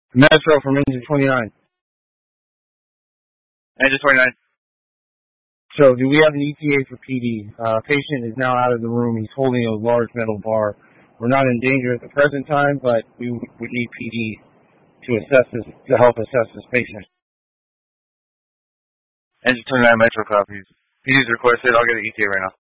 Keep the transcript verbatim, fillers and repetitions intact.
Metro from engine twenty-nine. Engine twenty-nine. So, do we have an E T A for P D? Uh, patient is now out of the room. He's holding a large metal bar. We're not in danger at the present time, but we would need P D to assess this, to help assess this patient. Engine twenty-nine Metro copies. P D's requested. I'll get an E T A right now.